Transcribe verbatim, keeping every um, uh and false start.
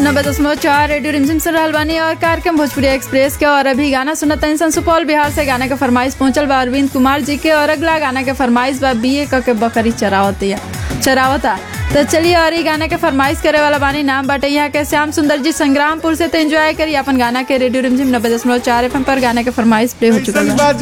नब्बे दशमलव चार रेडियो रिमझिम सुन रहल बानी और कार्यक्रम भोजपुरी एक्सप्रेस के। और अभी गाना सुनत इंसान सुपौल बिहार से गाना के फरमाइश पहुंचल बा अरविंद कुमार जी के। और अगला गाना के फरमाइश बा बीए क के बकरी चरावतिया चरावता। तो चलिए और ये गाना के फरमाइश करे वाला बानी नाम बाटे यहाँ के श्याम सुंदर जी संग्रामपुर से। तो एंजॉय करिए अपन गाना के। रेडियो रिमझिम नब्बे दशमलव चार एफ एम पर गाना के फरमाइश प्ले हो चुका है।